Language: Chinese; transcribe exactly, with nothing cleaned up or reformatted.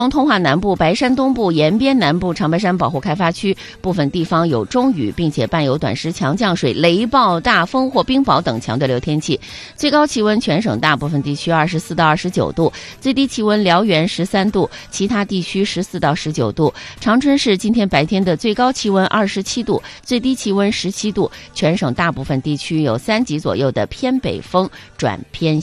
通化南部、白山东部、延边南部、长白山保护开发区部分地方有中雨，并且伴有短时强降水、雷暴、大风或冰雹等强对流天气。最高气温全省大部分地区二十四到二十九度，最低气温辽源十三度，其他地区十四到十九度。长春市今天白天的最高气温二十七度，最低气温十七度，全省大部分地区有三级左右的偏北风转偏